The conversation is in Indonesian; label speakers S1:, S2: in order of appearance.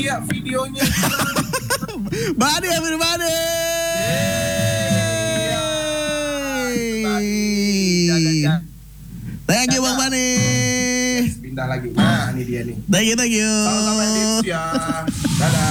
S1: lihat videonya.
S2: Bani, everybody. Thank you Bang Bani.
S1: Pindah lagi. Nah, ini dia nih.
S2: Thank you.
S1: Sama-sama ya. Dadah.